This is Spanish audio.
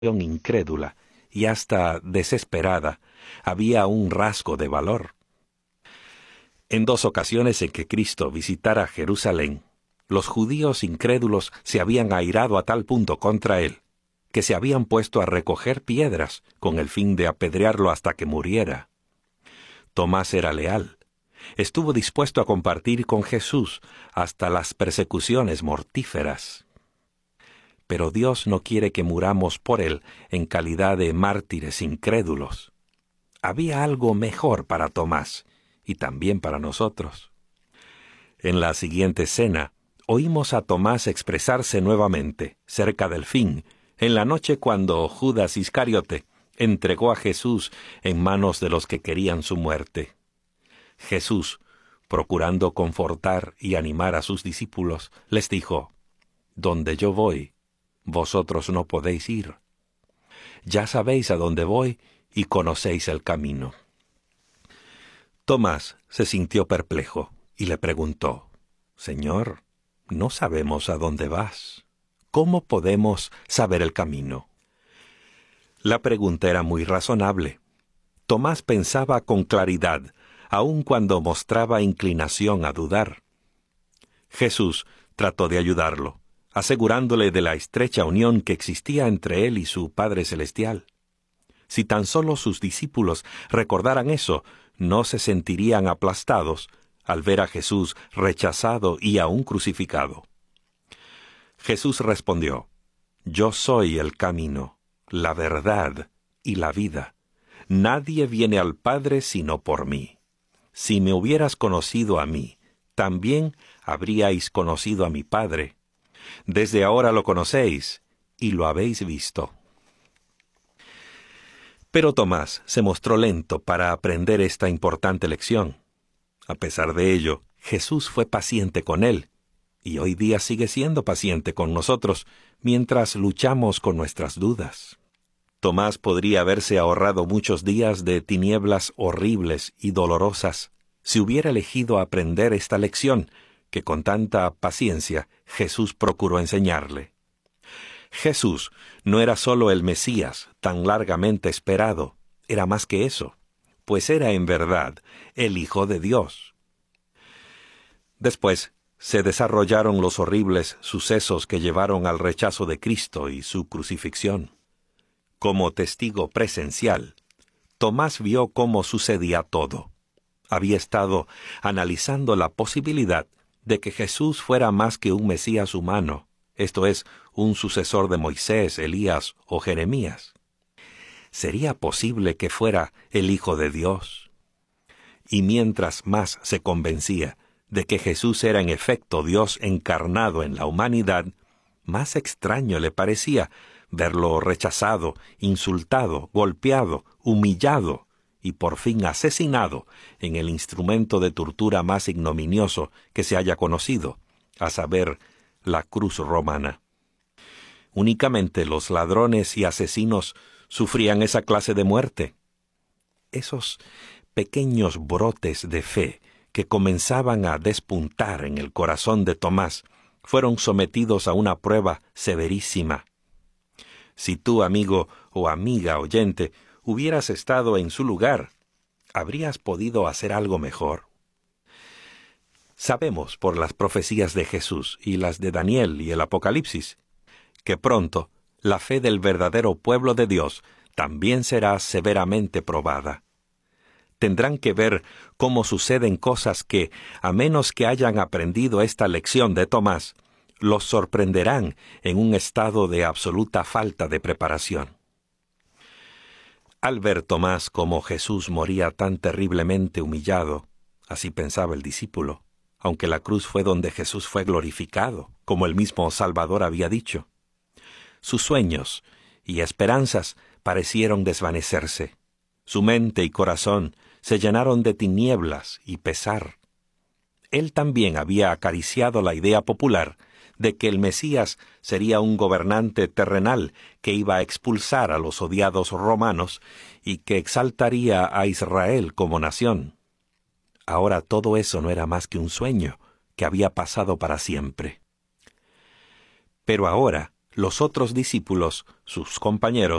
incrédula y hasta desesperada, había un rasgo de valor. En 2 ocasiones en que Cristo visitara Jerusalén, los judíos incrédulos se habían airado a tal punto contra él, que se habían puesto a recoger piedras con el fin de apedrearlo hasta que muriera. Tomás era leal. Estuvo dispuesto a compartir con Jesús hasta las persecuciones mortíferas. Pero Dios no quiere que muramos por Él en calidad de mártires incrédulos. Había algo mejor para Tomás y también para nosotros. En la siguiente escena, oímos a Tomás expresarse nuevamente, cerca del fin, en la noche cuando Judas Iscariote entregó a Jesús en manos de los que querían su muerte. Jesús, procurando confortar y animar a sus discípulos, les dijo: «Donde yo voy, vosotros no podéis ir. Ya sabéis a dónde voy y conocéis el camino». Tomás se sintió perplejo y le preguntó: «Señor, no sabemos a dónde vas. ¿Cómo podemos saber el camino?». La pregunta era muy razonable. Tomás pensaba con claridad, aun cuando mostraba inclinación a dudar. Jesús trató de ayudarlo, asegurándole de la estrecha unión que existía entre él y su Padre Celestial. Si tan solo sus discípulos recordaran eso, no se sentirían aplastados al ver a Jesús rechazado y aún crucificado. Jesús respondió: «Yo soy el camino, la verdad y la vida. Nadie viene al Padre sino por mí. Si me hubieras conocido a mí, también habríais conocido a mi Padre. Desde ahora lo conocéis y lo habéis visto». Pero Tomás se mostró lento para aprender esta importante lección. A pesar de ello, Jesús fue paciente con él, y hoy día sigue siendo paciente con nosotros mientras luchamos con nuestras dudas. Tomás podría haberse ahorrado muchos días de tinieblas horribles y dolorosas si hubiera elegido aprender esta lección que con tanta paciencia Jesús procuró enseñarle. Jesús no era solo el Mesías tan largamente esperado, era más que eso, pues era en verdad el Hijo de Dios. Después se desarrollaron los horribles sucesos que llevaron al rechazo de Cristo y su crucifixión. Como testigo presencial, Tomás vio cómo sucedía todo. Había estado analizando la posibilidad de que Jesús fuera más que un Mesías humano, esto es, un sucesor de Moisés, Elías o Jeremías. ¿Sería posible que fuera el Hijo de Dios? Y mientras más se convencía de que Jesús era en efecto Dios encarnado en la humanidad, más extraño le parecía verlo rechazado, insultado, golpeado, humillado y por fin asesinado en el instrumento de tortura más ignominioso que se haya conocido, a saber, la cruz romana. Únicamente los ladrones y asesinos sufrían esa clase de muerte. Esos pequeños brotes de fe que comenzaban a despuntar en el corazón de Tomás fueron sometidos a una prueba severísima. Si tú, amigo o amiga oyente, hubieras estado en su lugar, ¿habrías podido hacer algo mejor? Sabemos por las profecías de Jesús y las de Daniel y el Apocalipsis, que pronto la fe del verdadero pueblo de Dios también será severamente probada. Tendrán que ver cómo suceden cosas que, a menos que hayan aprendido esta lección de Tomás, los sorprenderán en un estado de absoluta falta de preparación. Al ver Tomás cómo Jesús moría tan terriblemente humillado, así pensaba el discípulo, aunque la cruz fue donde Jesús fue glorificado, como el mismo Salvador había dicho. Sus sueños y esperanzas parecieron desvanecerse. Su mente y corazón se llenaron de tinieblas y pesar. Él también había acariciado la idea popular de que el Mesías sería un gobernante terrenal que iba a expulsar a los odiados romanos y que exaltaría a Israel como nación. Ahora todo eso no era más que un sueño que había pasado para siempre. Pero ahora Los otros discípulos, sus compañeros,